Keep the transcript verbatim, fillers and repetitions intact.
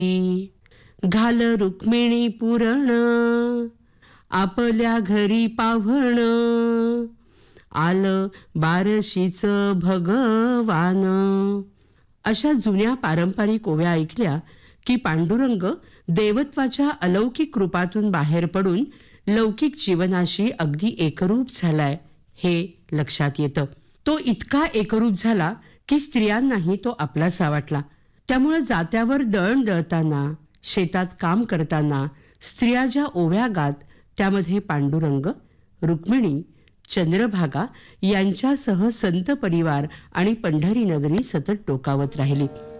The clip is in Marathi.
घाल रुक्मिणी पुरण आपल्या घरी पाव्हण आलं बारशीच भगवान. अशा जुन्या पारंपरिक ओव्या ऐकल्या की पांडुरंग देवत्वाच्या अलौकिक रूपातून बाहेर पडून लौकिक जीवनाशी अगदी एकरूप झालाय हे लक्षात येतं. तो इतका एकरूप झाला की स्त्रियांनाही तो आपलासा वाटला. त्यामुळे जात्यावर दळण दळताना, शेतात काम करताना स्त्रिया ज्या ओव्या गात त्यामध्ये पांडुरंग, रुक्मिणी, चंद्रभागा यांच्यासह संत परिवार आणि पंढरी नगरी सतत डोकावत राहिली.